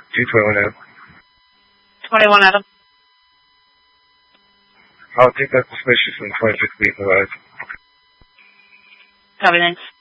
G21 Adam. 21 Adam. I'll take that suspicious in 26 feet in the rise. Copy, thanks.